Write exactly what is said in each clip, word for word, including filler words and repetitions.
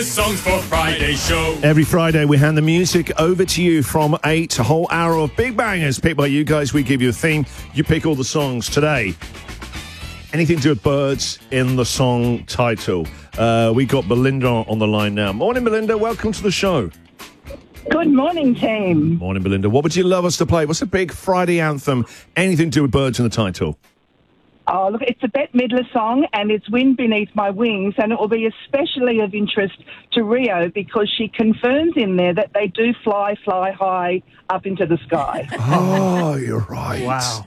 Songs for Friday show. Every Friday, we hand the music over to you from eight, a whole hour of big bangers picked by you guys. We give you a theme. You pick all the songs today. Anything to do with birds in the song title. Uh, we got Belinda on the line now. Morning, Belinda. Welcome to the show. Good morning, team. Morning, Belinda. What would you love us to play? What's a big Friday anthem? Anything to do with birds in the title? Oh, look, it's a Bette Midler song, and it's Wind Beneath My Wings, and it will be especially of interest to Rio because she confirms in there that they do fly, fly high up into the sky. Oh, you're right. Wow.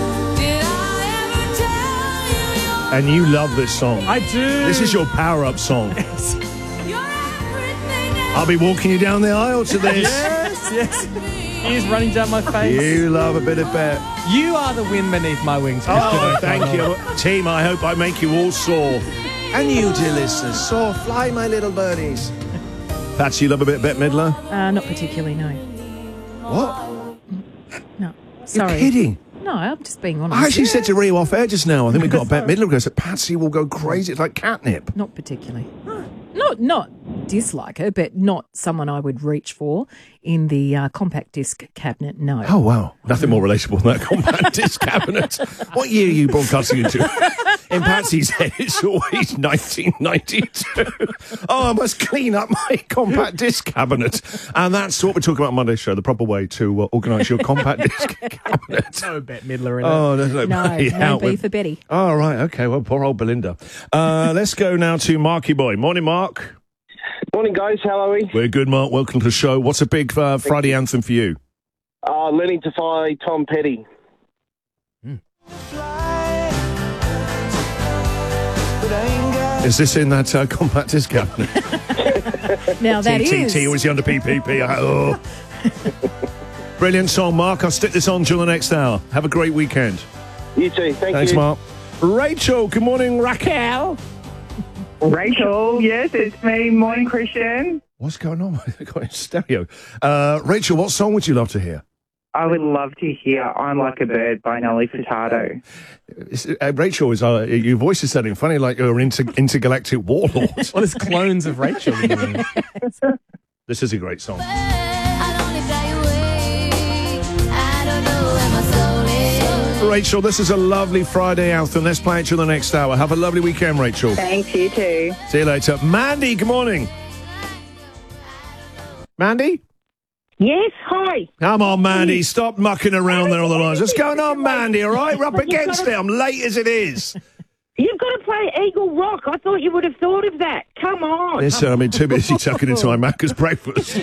And you love this song. I do. This is your power-up song. I'll be walking you down the aisle to this. Yes, yes. He is running down my face. You love a bit of Bette. You are the wind beneath my wings. Oh, thank you. Team, I hope I make you all sore. And you, dear listeners, soar, fly, my little birdies. Patsy, you love a bit of Bette Midler? Uh, not particularly, no. What? No. Sorry. You're kidding? No, I'm just being honest. I actually said to Rio off air just now, I think we got a Bette Midler because Patsy will go crazy. It's like catnip. Not particularly. Not not dislike her, but not someone I would reach for in the uh, compact disc cabinet, no. Oh, wow. Nothing more relatable than that compact disc cabinet. What year are you broadcasting into? In Patsy's head, it's always nineteen ninety-two. Oh, I must clean up my compact disc cabinet. And that's what we're talking about on Monday's show, the proper way to uh, organise your compact disc cabinet. No Bette Midler in Oh, it. there's no, No, yeah, no B with- for Betty. Oh, right. Okay. Well, poor old Belinda. Uh, let's go now to Marky Boy. Morning, Mark. Morning, guys. How are we? We're good, Mark. Welcome to the show. What's a big uh, Friday anthem for you? Uh, learning to fly, Tom Petty. Is this in that uh, compact disc cabinet? Now that T T is... T was the under P P P. Oh. Brilliant song, Mark. I'll stick this on till the next hour. Have a great weekend. You too. Thank Thanks, you. Mark. Rachel, good morning, Raquel. Rachel, yes, it's me. Morning, Christian. What's going on? I got it in stereo. Uh, Rachel, what song would you love to hear? I would love to hear I'm Like a Bird by Nelly Furtado. Is- uh, Rachel, is uh, your voice is sounding funny, like you're an inter- intergalactic warlord. Well, there's clones of Rachel in the room. This is a great song. Rachel, this is a lovely Friday anthem. Let's play it till the next hour. Have a lovely weekend, Rachel. Thanks, you too. See you later. Mandy, good morning. Mandy? Yes, hi. Come on, Mandy. Stop mucking around there on the lines. What's going on, Mandy, all right? We're up against it. I'm late as it is. You've got to play Eagle Rock. I thought you would have thought of that. Come on. Listen, I've been too busy tucking into my Macca's breakfast.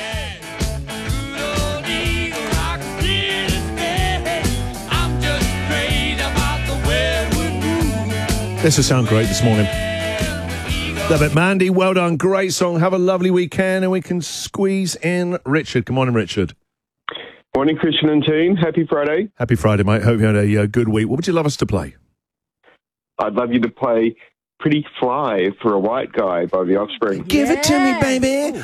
This will sound great this morning. Love it, Mandy. Well done. Great song. Have a lovely weekend, and we can squeeze in Richard. Good morning, Richard. Morning, Christian and team. Happy Friday. Happy Friday, mate. Hope you had a uh, good week. What would you love us to play? I'd love you to play Pretty Fly for a White Guy by The Offspring. Give it to me, baby.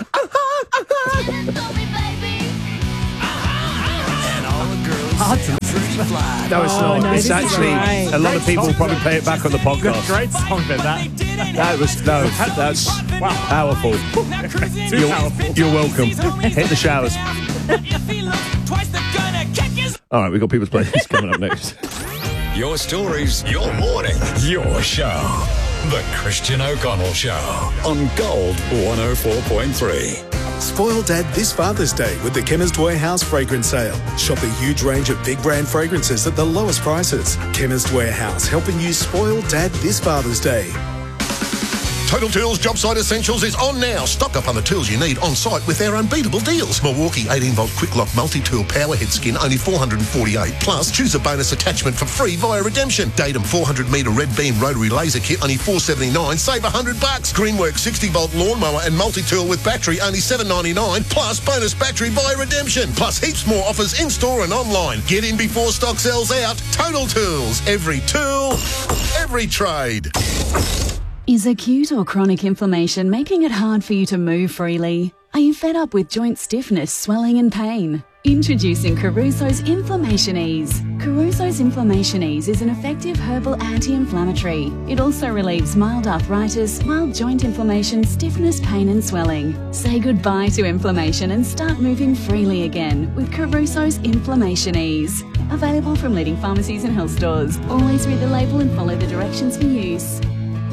Hard to No, it's Oh, not. no, it's this is actually, great. a lot of people probably play it back on the podcast. Great song, but that. That was, no, that's powerful. Too You're, powerful. you're welcome. Hit the showers. All right, we've got people's plays coming up next. Your stories, your morning, your show. The Christian O'Connell Show on Gold one oh four point three. Spoil Dad this Father's Day with the Chemist Warehouse fragrance sale. Shop a huge range of big brand fragrances at the lowest prices. Chemist Warehouse, helping you spoil Dad this Father's Day. Total Tools Job Site Essentials is on now. Stock up on the tools you need on site with their unbeatable deals. Milwaukee eighteen volt Quick Lock Multi-Tool Powerhead Skin, only four hundred forty-eight. Plus, choose a bonus attachment for free via redemption. Datum four hundred metre Red Beam Rotary Laser Kit, only four seventy-nine. Save one hundred bucks. Greenwork sixty volt Lawnmower and Multi-Tool with battery, only seven ninety-nine. Plus, bonus battery via redemption. Plus, heaps more offers in-store and online. Get in before stock sells out. Total Tools. Every tool, every trade. Is acute or chronic inflammation making it hard for you to move freely? Are you fed up with joint stiffness, swelling and pain? Introducing Caruso's Inflammation Ease. Caruso's Inflammation Ease is an effective herbal anti-inflammatory. It also relieves mild arthritis, mild joint inflammation, stiffness, pain and swelling. Say goodbye to inflammation and start moving freely again with Caruso's Inflammation Ease. Available from leading pharmacies and health stores. Always read the label and follow the directions for use.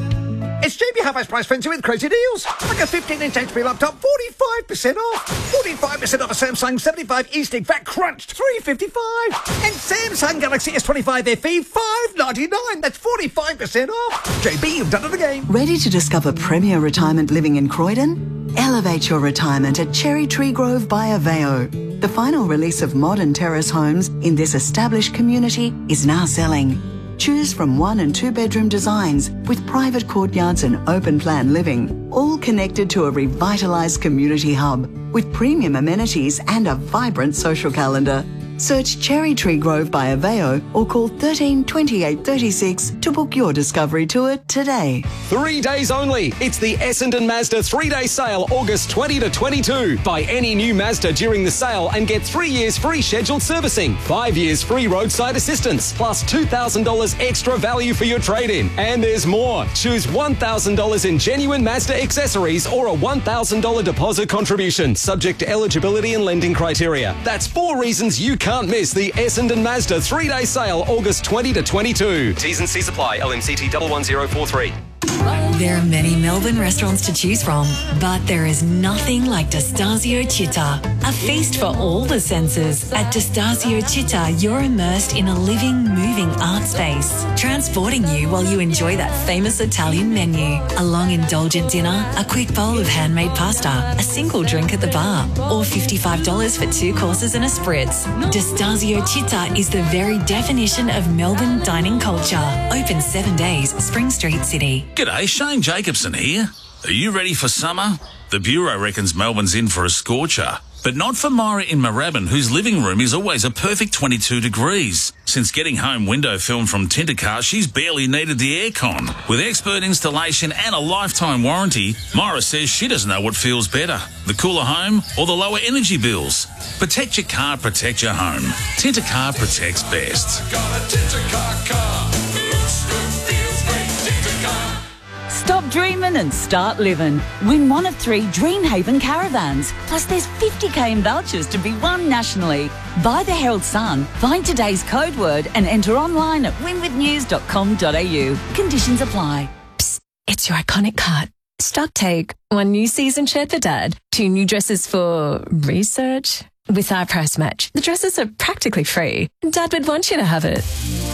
It's J B Half Price Frenzy with crazy deals. Like a fifteen inch H P laptop, forty-five percent off. forty-five percent off a Samsung seventy-five E-Stick Fat Crunched, three fifty-five. And Samsung Galaxy S twenty-five F E, five ninety-nine. That's forty-five percent off. J B, you've done it again. Ready to discover premier retirement living in Croydon? Elevate your retirement at Cherry Tree Grove by Aveo. The final release of modern terrace homes in this established community is now selling. Choose from one and two bedroom designs with private courtyards and open plan living, all connected to a revitalised community hub with premium amenities and a vibrant social calendar. Search Cherry Tree Grove by Aveo or call thirteen twenty-eight thirty-six to book your discovery tour today. Three days only. It's the Essendon Mazda three-day sale, August twentieth to twenty-second. Buy any new Mazda during the sale and get three years free scheduled servicing, five years free roadside assistance, plus two thousand dollars extra value for your trade-in. And there's more. Choose one thousand dollars in genuine Mazda accessories or a one thousand dollars deposit contribution, subject to eligibility and lending criteria. That's four reasons you can't miss the Essendon Mazda three-day sale, August twentieth to twenty-second. T's and C's apply. L M C T one one zero four three. There are many Melbourne restaurants to choose from, but there is nothing like Destasio Città. A feast for all the senses. At Destasio Città, you're immersed in a living, moving art space, transporting you while you enjoy that famous Italian menu. A long, indulgent dinner, a quick bowl of handmade pasta, a single drink at the bar, or fifty-five dollars for two courses and a spritz. Destasio Città is the very definition of Melbourne dining culture. Open seven days, Spring Street, City. G'day, Shane Jacobson here. Are you ready for summer? The Bureau reckons Melbourne's in for a scorcher. But not for Myra in Moorabbin, whose living room is always a perfect twenty-two degrees. Since getting home window film from Tintercar, she's barely needed the aircon. With expert installation and a lifetime warranty, Myra says she doesn't know what feels better, the cooler home or the lower energy bills. Protect your car, protect your home. Tintercar protects best. Got a Tintercar car. Looks good, feels great. Tintercar. Stop dreaming and start living. Win one of three Dreamhaven caravans. Plus there's fifty k in vouchers to be won nationally. Buy the Herald Sun, find today's code word and enter online at win with news dot com dot a u. Conditions apply. Psst, it's your iconic cart. Stock take. One new season shirt for Dad. Two new dresses for research. With our price match, the dresses are practically free. Dad would want you to have it.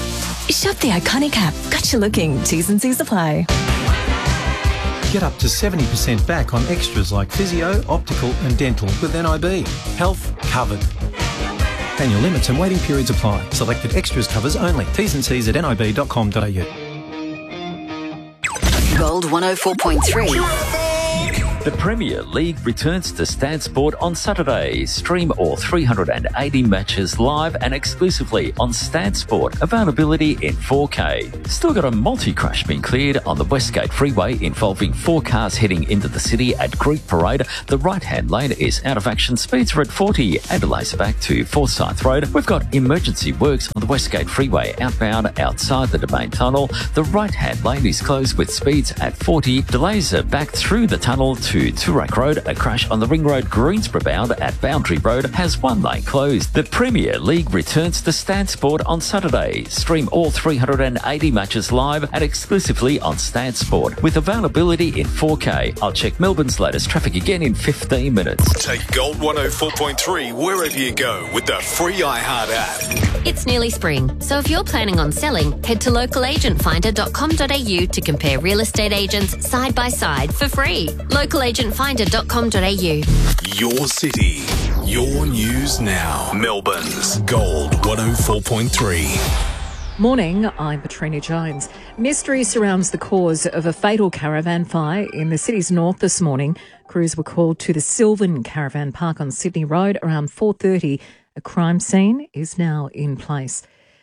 Shop the iconic app. Got you looking. T's and C's apply. Get up to seventy percent back on extras like physio, optical and dental with N I B. Health covered. Annual limits and waiting periods apply. Selected extras covers only. T's and C's at n i b dot com dot a u. Gold one oh four point three. The Premier League returns to Stan Sport on Saturday. Stream all three hundred eighty matches live and exclusively on Stan Sport. Availability in four K. Still got a multi-crash being cleared on the Westgate Freeway involving four cars heading into the city at Greek Parade. The right-hand lane is out of action. Speeds are at forty and delays back to Forsyth Road. We've got emergency works on the Westgate Freeway outbound outside the Domain Tunnel. The right-hand lane is closed with speeds at forty. Delays are back through the tunnel to to Toorak Road. A crash on the Ring Road Greensboro bound at Boundary Road has one lane closed. The Premier League returns to Stan Sport on Saturday. Stream all three hundred eighty matches live and exclusively on Stan Sport with availability in four K. I'll check Melbourne's latest traffic again in fifteen minutes. Take Gold one oh four point three wherever you go with the free iHeart app. It's nearly spring, so if you're planning on selling, head to local agent finder dot com dot a u to compare real estate agents side by side for free. local agent finder dot com dot a u. Your city, your news now. Melbourne's Gold one oh four point three. Morning, I'm Petrina Jones. Mystery surrounds the cause of a fatal caravan fire in the city's north this morning. Crews were called to the Sylvan Caravan Park on Sydney Road around four thirty. A crime scene is now in place.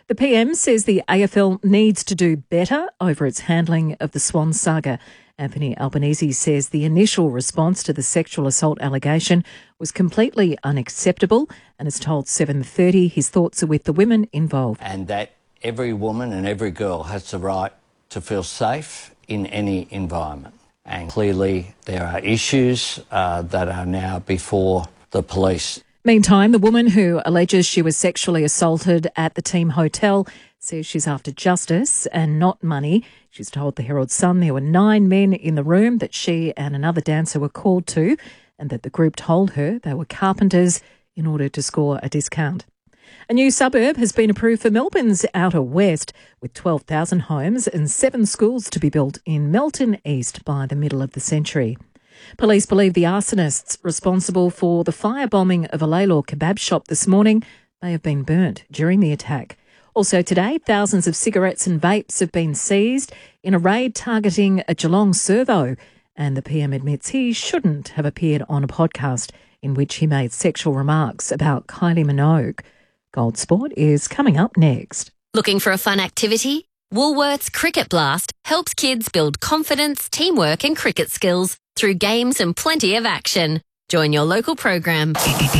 The P M says the A F L needs to do better over its handling of the Swan saga. Anthony Albanese says the initial response to the sexual assault allegation was completely unacceptable and has told seven thirty his thoughts are with the women involved. And that every woman and every girl has the right to feel safe in any environment. And clearly there are issues uh, that are now before the police. Meantime, the woman who alleges she was sexually assaulted at the team hotel says she's after justice and not money. She's told the Herald Sun there were nine men in the room that she and another dancer were called to, and that the group told her they were carpenters in order to score a discount. A new suburb has been approved for Melbourne's Outer West, with twelve thousand homes and seven schools to be built in Melton East by the middle of the century. Police believe the arsonists responsible for the firebombing of a Laylaw kebab shop this morning may have been burnt during the attack. Also today, thousands of cigarettes and vapes have been seized in a raid targeting a Geelong servo, and the P M admits he shouldn't have appeared on a podcast in which he made sexual remarks about Kylie Minogue. Gold Sport is coming up next. Looking for a fun activity? Woolworths Cricket Blast helps kids build confidence, teamwork and cricket skills through games and plenty of action. Join your local program.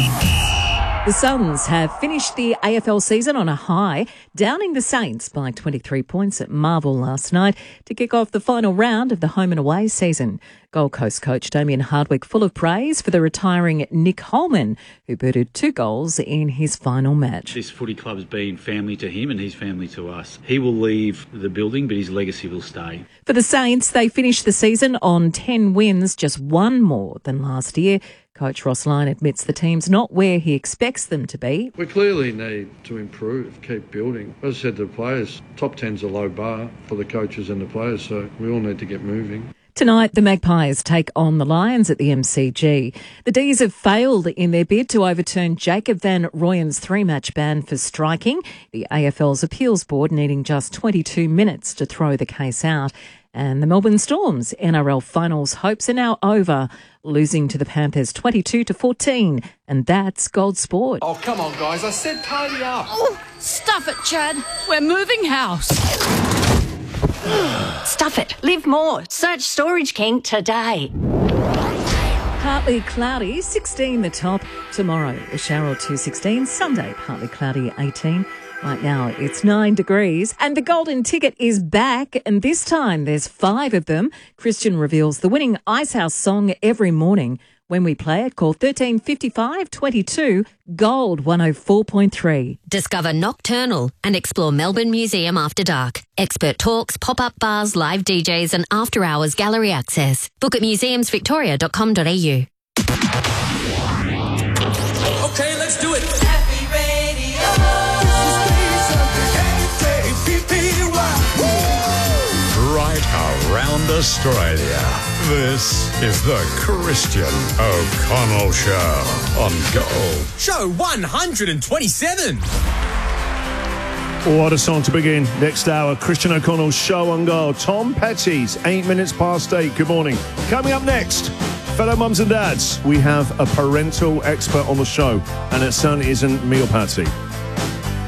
The Suns have finished the A F L season on a high, downing the Saints by twenty-three points at Marvel last night to kick off the final round of the home and away season. Gold Coast coach Damien Hardwick full of praise for the retiring Nick Holman, who booted two goals in his final match. This footy club's been family to him and he's family to us. He will leave the building, but his legacy will stay. For the Saints, they finished the season on ten wins, just one more than last year. Coach Ross Lyon admits the team's not where he expects them to be. We clearly need to improve, keep building. As I said to the players, top ten's a low bar for the coaches and the players, so we all need to get moving. Tonight, the Magpies take on the Lions at the M C G. The D's have failed in their bid to overturn Jacob van Rooyen's three-match ban for striking, the A F L's appeals board needing just twenty-two minutes to throw the case out. And the Melbourne Storm's N R L finals hopes are now over, losing to the Panthers twenty-two to fourteen. And that's Gold Sport. Oh, come on, guys. I said party up. Oh, stuff it, Chad. We're moving house. Stuff it. Live more. Search Storage King today. Partly cloudy, sixteen the top. Tomorrow, a shower or two, sixteen. Sunday, partly cloudy, eighteen. Right now, it's nine degrees. And the golden ticket is back. And this time, there's five of them. Christian reveals the winning Icehouse song every morning when we play it. Call thirteen fifty-five twenty-two, Gold one oh four point three. Discover Nocturnal and explore Melbourne Museum after dark. Expert talks, pop-up bars, live D Js and after-hours gallery access. Book at museums victoria dot com dot a u. Okay, let's do it. Happy Radio. Right around Australia. This is the Christian O'Connell Show on Gold. Show one hundred twenty-seven. What a song to begin. Next hour, Christian O'Connell's Show on Gold. Tom Petty's eight minutes past eight. Good morning. Coming up next, fellow mums and dads, we have a parental expert on the show, and it certainly isn't Meal Patsy.